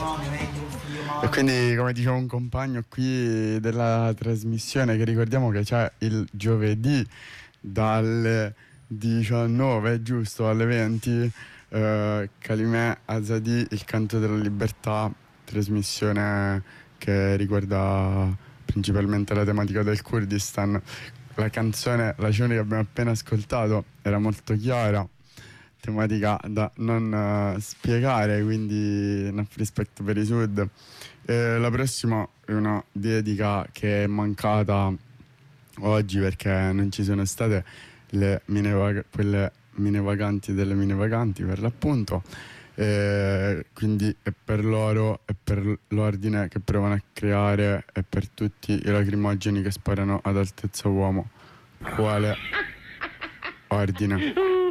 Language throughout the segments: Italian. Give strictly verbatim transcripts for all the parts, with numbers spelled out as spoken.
E quindi, come diceva un compagno qui della trasmissione, che ricordiamo che c'è il giovedì dalle diciannove, giusto, alle venti, eh, Kalimeh Azadi, il canto della libertà, trasmissione che riguarda principalmente la tematica del Kurdistan. La canzone, la canzone che abbiamo appena ascoltato era molto chiara, tematica da non uh, spiegare, quindi enough respect per i Sud. Eh, la prossima è una dedica che è mancata oggi perché non ci sono state le mine vag- quelle mine vaganti delle mine vaganti, per l'appunto. Eh, quindi è per loro, è per l'ordine che provano a creare e per tutti i lacrimogeni che sparano ad altezza uomo. Quale ordine?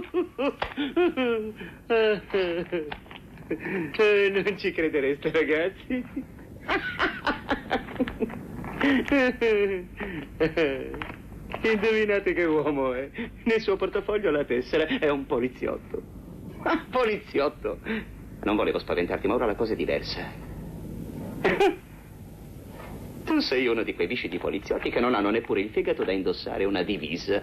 Non ci credereste, ragazzi. Indovinate che uomo è? Nel suo portafoglio la tessera è un poliziotto. Ah, poliziotto. Non volevo spaventarti, ma ora la cosa è diversa. Tu sei uno di quei viscidi poliziotti che non hanno neppure il fegato da indossare una divisa.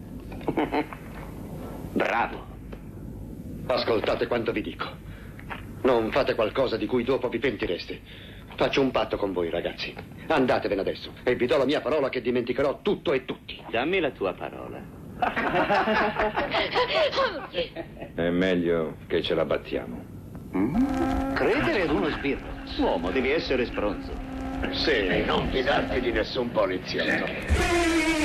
Bravo. Ascoltate quanto vi dico. Non fate qualcosa di cui dopo vi pentireste. Faccio un patto con voi, ragazzi. Andatevene adesso e vi do la mia parola che dimenticherò tutto e tutti. Dammi la tua parola. È meglio che ce la battiamo. Mm? Credere ad uno sbirro. Uomo, devi essere stronzo. Sì, non fidarti di nessun poliziotto.